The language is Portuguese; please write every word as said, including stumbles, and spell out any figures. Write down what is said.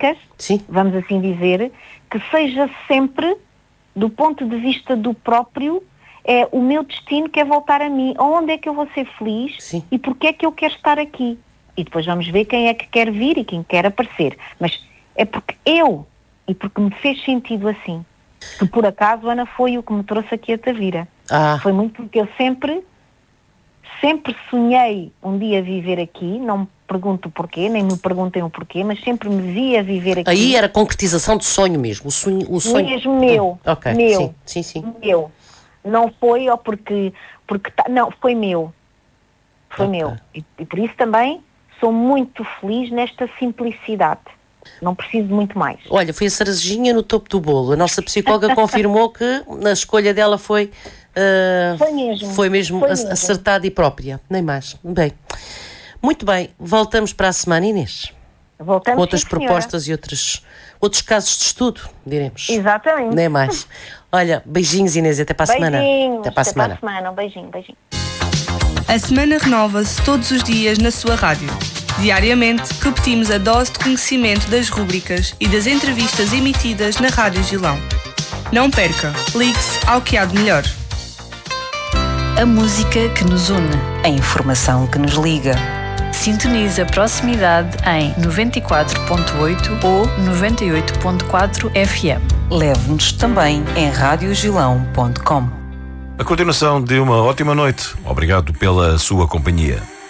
rubricas, Sim. vamos assim dizer, que seja sempre, do ponto de vista do próprio, é o meu destino que é voltar a mim. Onde é que eu vou ser feliz? Sim. E porque é que eu quero estar aqui? E depois vamos ver quem é que quer vir e quem quer aparecer. Mas é porque eu, e porque me fez sentido assim, que por acaso, Ana, foi o que me trouxe aqui a Tavira. Ah. Foi muito porque eu sempre, sempre sonhei um dia viver aqui, não me pergunto o porquê, nem me perguntem o porquê, mas sempre me via viver aqui. Aí era a concretização do sonho mesmo, o sonho... O sonho... Mesmo meu, ah, okay. meu, sim, sim, sim. meu. Não foi ou porque, porque tá, não, foi meu. Foi okay. meu. E, e por isso também sou muito feliz nesta simplicidade. Não preciso de muito mais. Olha, foi a cerejinha no topo do bolo. A nossa psicóloga confirmou que a escolha dela foi... Uh, foi mesmo. Foi mesmo foi acertada mesmo. e própria. Nem mais. Bem, muito bem. Voltamos para a semana, Inês. Voltamos, com outras sim, propostas e outros, outros casos de estudo, diremos. Exatamente. Nem mais. Olha, beijinhos, Inês, até para a beijinhos, semana. Até para a até semana. Para a semana. Um beijinho, beijinho. A semana renova-se todos os dias na sua rádio. Diariamente, repetimos a dose de conhecimento das rúbricas e das entrevistas emitidas na Rádio Gilão. Não perca, ligue-se ao que há de melhor. A música que nos une. A informação que nos liga. Sintonize a proximidade em noventa e quatro ponto oito ou noventa e oito ponto quatro F M. Leve-nos também em radiogilão ponto com. A continuação de uma ótima noite. Obrigado pela sua companhia.